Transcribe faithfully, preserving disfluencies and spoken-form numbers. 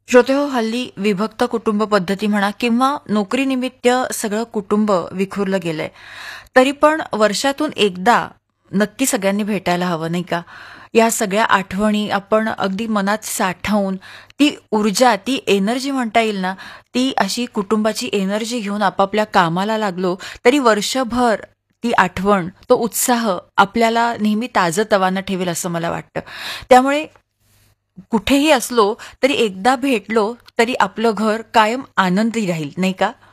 श्रोतेहो, हल्ली विभक्त कुटुंब पद्धती म्हणा किंवा नोकरीनिमित्त सगळं कुटुंब विखुरलं गेलंय. तरी पण वर्षातून एकदा नक्की सगळ्यांनी भेटायला हवं, नाही का? या सगळ्या आठवणी आपण अगदी मनात साठवून ती ऊर्जा, ती एनर्जी म्हणता येईल ना, ती अशी कुटुंबाची एनर्जी घेऊन आपापल्या कामाला लागलो, तरी वर्षभर ती आठवण, तो उत्साह आपल्याला नेहमी ताजंतवानं ठेवेल असं मला वाटतं. त्यामुळे कुठेही असलो तरी एकदा भेटलो तरी आपलं घर कायम आनंदी राहील, नाही का?